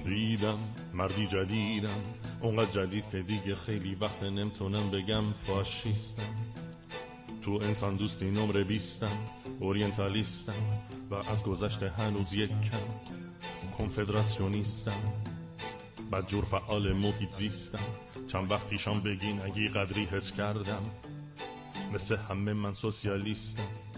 دیدم مردی جدیدم، اونقدر جدید که دیگه خیلی وقت نمیتونم بگم فاشیستم. تو انسان دوستی نمره 20م، اورینتالیستم و از گذشته هنوز یک کم کنفدراسیونیستم. بدجور فعال محیط زیستم، چند وقت پیشم بگین اگه قدری حس کردم، مثل همه من سوسیالیستم.